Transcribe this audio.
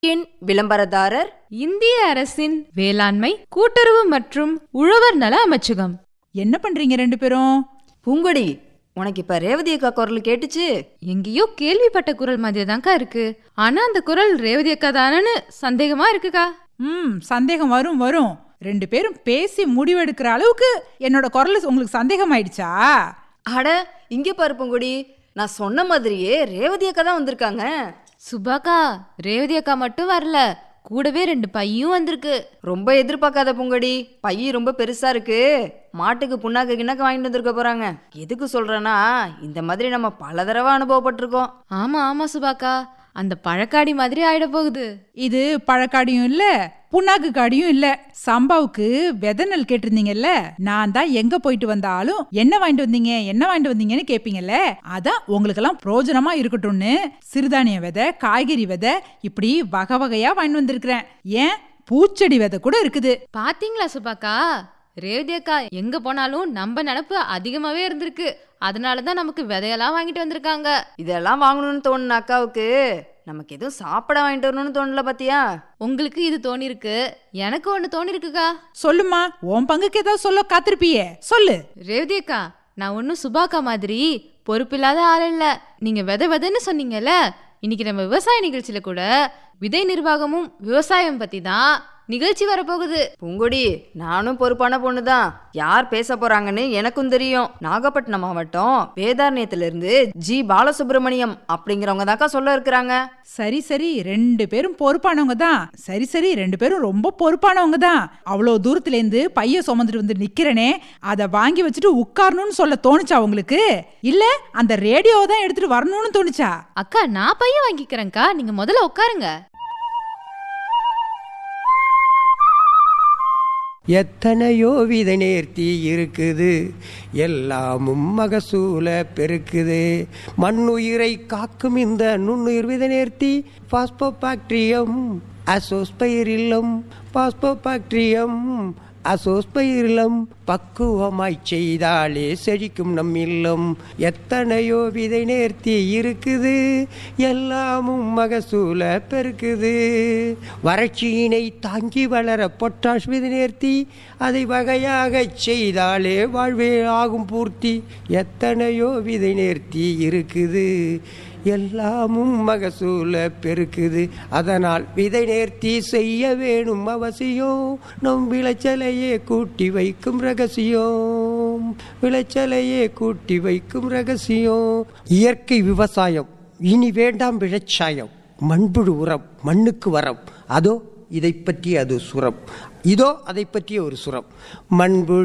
விளம்பரதாரர் இந்திய அரசின் வேளாண்மை கூட்டுறவு மற்றும் உழவர் நல அமைச்சகம். என்ன பண்றீங்க ரெண்டு பேரும்? பூங்கொடி, உனக்கு இப்ப ரேவதி அக்கா குரல் கேட்டுச்சு? எங்கேயோ கேள்விப்பட்ட குரல் மாதிரி தான்க்கா இருக்கு. ஆனா அந்த குரல் ரேவதி அக்கா தானு சந்தேகமா இருக்குக்கா. சந்தேகம் வரும் வரும். ரெண்டு பேரும் பேசி முடிவெடுக்கிற அளவுக்கு என்னோட குரல் உங்களுக்கு சந்தேகம் ஆயிடுச்சா? அட இங்க பாரு பூங்கொடி, நான் சொன்ன மாதிரியே ரேவதி அக்கா தான் வந்திருக்காங்க. சுபாக்கா, ரேவதி அக்கா மட்டும் வரல, கூடவே 2 பையும் வந்திருக்கு. ரொம்ப எதிர்பார்க்காத பூங்கொடி, பைய ரொம்ப பெருசா இருக்கு. மாட்டுக்கு புண்ணாக்கு கிண்ணாக்கு வாங்கிட்டு வந்திருக்க போறாங்க. எதுக்கு சொல்றேன்னா, இந்த மாதிரி நம்ம பல தடவை அனுபவப்பட்டிருக்கோம். ஆமா ஆமா சுபாக்கா, அந்த பழக்காடி மாதிரி ஆயிட போகுது. இது பழக்காடியும் இல்ல, புண்ணாக்கு காடியும் இல்ல. சம்பாவுக்கு விதை நெல் கேட்டிருந்தீங்கல்ல, நான் தான் எங்க போயிட்டு வந்தாலும் என்ன வாங்கிட்டு வந்தீங்க என்ன வாங்கிட்டு வந்தீங்கன்னு கேப்பீங்கல்ல, அதான் உங்களுக்கெல்லாம் பிரயோஜனமா இருக்கட்டும்னு சிறுதானிய விதை, காய்கறி விதை, இப்படி வகை வகையா வாங்கிட்டு வந்திருக்கிறேன். ஏன் பூச்செடி விதை கூட இருக்குது. பாத்தீங்களா சுபாக்கா, ரேவதி அக்கா எங்க போனாலும் நம்ம நினப்பு அதிகமாவே இருந்திருக்கு. அதனாலதான் நமக்கு விதையெல்லாம் வாங்கிட்டு வந்திருக்காங்க. இதெல்லாம் வாங்கணும்னு தோணுன அக்காவுக்கு நமக்கு எதுவும் சாப்பிட வாங்கிட்டு வரணும்னு தோணல பாத்தியா? உங்களுக்கு இது தோணிருக்கு, எனக்கு ஒண்ணு தோணிருக்குக்கா. சொல்லுமா, உன் பங்குக்கு ஏதாவது சொல்ல காத்திருப்பியே, சொல்லு. ரேவதி அக்கா, நான் ஒன்னும் சுபாக்கா மாதிரி பொறுப்பில்லாத ஆள் இல்ல. நீங்க விதைன்னு சொன்னீங்கல்ல, இன்னைக்கு நம்ம விவசாய நிகழ்ச்சியில கூட விதை நிர்வாகமும் விவசாயம் பத்தி தான் நிகழ்ச்சி வரப்போகுது. பூங்கொடி, நானும் பொறுப்பான பொண்ணுதான். யார் பேச போறாங்கன்னு எனக்கும் தெரியும். நாகப்பட்டினம் மாவட்டம் வேதாரண்யத்திலிருந்து ஜி பாலசுப்ரமணியம் அப்படிங்கிறவங்க தாக்கா சொல்ல இருக்கிறாங்க. சரி சரி, ரெண்டு பேரும் பொறுப்பானவங்க தான். சரி ரெண்டு பேரும் ரொம்ப பொறுப்பானவங்க தான். அவ்வளோ தூரத்துல இருந்து பைய சுமந்துட்டு வந்து நிக்கிறனே, அதை வாங்கி வச்சுட்டு உட்காரணும்னு சொல்ல தோணுச்சா உங்களுக்கு? இல்ல அந்த ரேடியோவை தான் எடுத்துட்டு வரணும்னு தோணுச்சா? அக்கா, நான் பைய வாங்கிக்கிறேன்க்கா, நீங்க முதல்ல உட்காருங்க. எத்தனையோ விதை நேர்த்தி இருக்குது, எல்லாமும் மகசூல பெருக்குது. மண்ணுயிரை காக்கும் இந்த நுண்ணுயிர் விதை நேர்த்தி பாஸ்போபாக்டீரியம் அசோஸ்பைரில்லம், பாஸ்போபாக்டீரியம் அசோஸ்பைரில்லம் பக்குவமாய் செய்தாலே செழிக்கும் நம் இல்லம். எத்தனையோ விதை நேர்த்தி இருக்குது, எல்லாமும் மகசூல பெருக்குது. வறட்சியினை தாங்கி வளர பொட்டாஷ் விதை நேர்த்தி, அதை வகையாக செய்தாலே வாழ்வே ஆகும் பூர்த்தி. எத்தனையோ விதை நேர்த்தி இருக்குது, எல்லாமும் மகசூல பெருக்குது. அதனால் விதை நேர்த்தி செய்ய வேணும் அவசியம், நம் விளைச்சலையே கூட்டி வைக்கும் ரகசியம், விளைச்சலையே கூட்டி வைக்கும் ரகசியம். இயற்கை விவசாயம் இனி வேண்டாம் விளைச்சாயம், மண்புழு உரம் மண்ணுக்கு வரம். அதோ இதை பற்றி அது சுரம், இதோ அதை பற்றிய ஒரு சுரம். மண்புழு